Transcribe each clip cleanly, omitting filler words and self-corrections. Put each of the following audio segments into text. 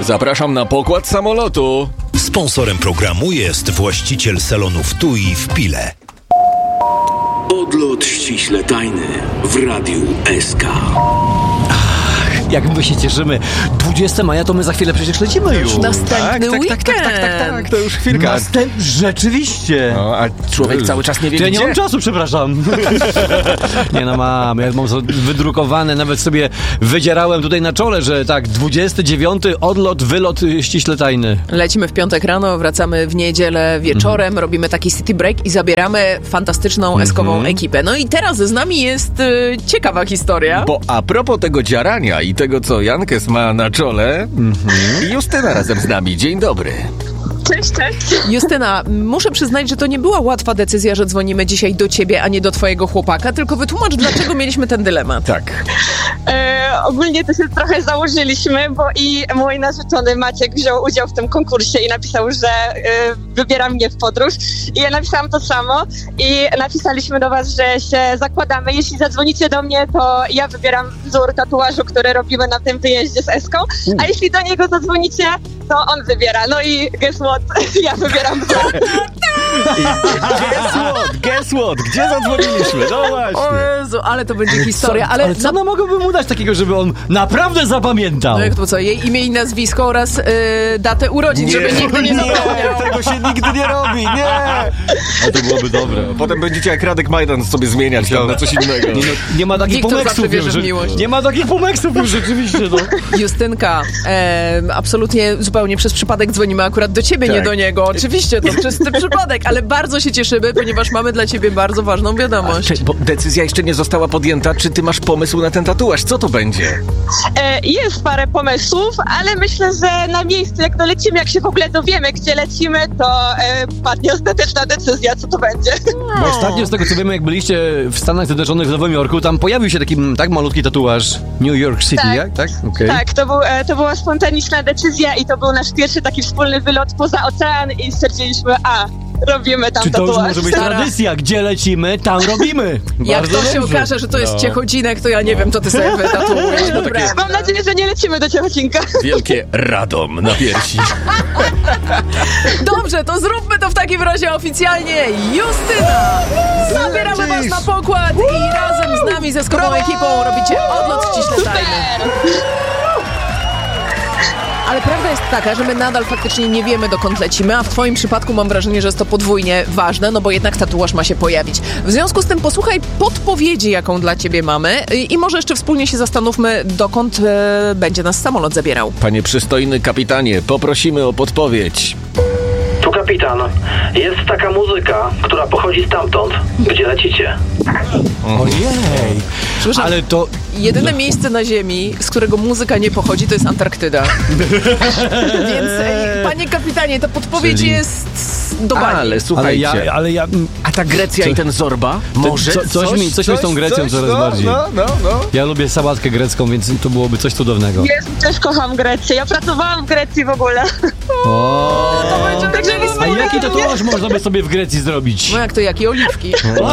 Zapraszam na pokład samolotu. Sponsorem programu jest właściciel salonów TUI w Pile. Odlot ściśle tajny w Radiu SK. Jak my się cieszymy. 20 maja to my za chwilę przecież lecimy już. Następny weekend. Tak, to już chwilka. Rzeczywiście. No, a człowiek cały czas nie wie, Ja gdzie. nie mam czasu, przepraszam. Nie no mam, ja mam wydrukowane, nawet sobie wydzierałem tutaj na czole, że tak, 29 odlot, wylot ściśle tajny. Lecimy w piątek rano, wracamy w niedzielę wieczorem, robimy taki city break i zabieramy fantastyczną eskową ekipę. No i teraz z nami jest ciekawa historia. Bo a propos tego dziarania i tego, co Jankes ma na czole, Justyna razem z nami. Dzień dobry. Cześć. Justyna, muszę przyznać, że to nie była łatwa decyzja, że dzwonimy dzisiaj do ciebie, a nie do twojego chłopaka, tylko wytłumacz, dlaczego mieliśmy ten dylemat. Tak. Ogólnie to się trochę założyliśmy, bo i mój narzeczony Maciek wziął udział w tym konkursie i napisał, że wybiera mnie w podróż. I ja napisałam to samo i napisaliśmy do was, że się zakładamy. Jeśli zadzwonicie do mnie, to ja wybieram wzór tatuażu, który robimy na tym wyjeździe z Eską, a jeśli do niego zadzwonicie, to on wybiera. No i guess what? Ja wybieram wzór. Guess what? Gdzie zadzwoniliśmy? No właśnie. O Jezu, ale to będzie historia. Ale co no mogłoby mu dać takiego, żeby on naprawdę zapamiętał? No jak to co? Jej imię i nazwisko oraz datę urodzin, żeby nigdy nie zapomniał. Tego się nigdy nie robi, nie! A to byłoby dobre. Potem będziecie jak Radek Majdan sobie zmieniać tam na coś innego. Nie ma takich Wiktor pomeksów zawsze wierzy już. w miłość. Nie ma takich pomeksów już rzeczywiście, no. Justynka, absolutnie zupełnie przez przypadek dzwonimy akurat do ciebie, nie do niego. Oczywiście, to czysty przypadek, ale bardzo się cieszymy, ponieważ mamy dla ciebie bardzo ważną wiadomość. Bo decyzja jeszcze nie została podjęta. Czy ty masz pomysł na ten tatuaż? Co to będzie? Jest parę pomysłów, ale myślę, że na miejscu, jak dolecimy, jak się w ogóle dowiemy, gdzie lecimy, to padnie ostateczna decyzja, co to będzie. Bo ostatnio, z tego co wiemy, jak byliście w Stanach Zjednoczonych w Nowym Jorku, tam pojawił się taki tak malutki tatuaż New York City, Tak. jak? Tak? Okay. Tak, to była spontaniczna decyzja i to był nasz pierwszy taki wspólny wylot poza ocean i stwierdziliśmy, robimy tam Czy to tatuaż. już może być tradycja? Gdzie lecimy, tam robimy. Jak Bardzo to się dobrze. okaże, że to jest Ciechocinek, to ja nie wiem, to ty sobie wytatuujesz. Dobra. Mam nadzieję, że nie lecimy do Ciechocinka. Wielkie Radom na piersi. Dobrze, to zróbmy to w takim razie oficjalnie. Justyna! Zabieramy was na pokład i razem z nami, ze skopą ekipą robicie odlot ściśle tajny. Ale prawda jest taka, że my nadal faktycznie nie wiemy, dokąd lecimy, a w twoim przypadku mam wrażenie, że jest to podwójnie ważne, no bo jednak tatuaż ma się pojawić. W związku z tym posłuchaj podpowiedzi, jaką dla ciebie mamy i może jeszcze wspólnie się zastanówmy, dokąd będzie nas samolot zabierał. Panie przystojny kapitanie, poprosimy o podpowiedź. Tu kapitan. Jest taka muzyka, która pochodzi stamtąd, gdzie lecicie. Ojej. Przepraszam, Ale to... jedyne miejsce na Ziemi, z którego muzyka nie pochodzi, to jest Antarktyda. Więc, panie kapitanie, ta podpowiedź Czyli- jest do bani. Ale słuchajcie, Ale ja... a ta Grecja i ten Zorba? Może coś mi z tą Grecją coraz bardziej. No. Ja lubię sałatkę grecką, więc to byłoby coś cudownego. Jezu, też kocham Grecję. Ja pracowałam w Grecji w ogóle. Także A jaki tatuaż można by sobie w Grecji zrobić? No jak to, jakie oliwki?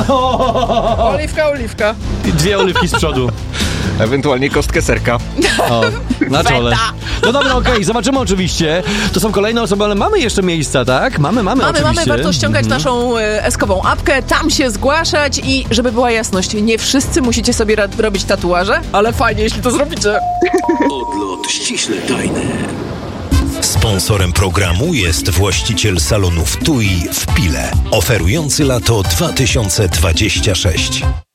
Oliwka. I 2 oliwki z przodu. Ewentualnie kostkę serka. O, na czole. Feta. No dobra, okej, zobaczymy oczywiście. To są kolejne osoby, ale mamy jeszcze miejsca, tak? Mamy oczywiście. Warto ściągać naszą eskową apkę, tam się zgłaszać i żeby była jasność, nie wszyscy musicie sobie robić tatuaże, ale fajnie, jeśli to zrobicie. Odlot ściśle tajny. Sponsorem programu jest właściciel salonów TUI w Pile, oferujący lato 2026.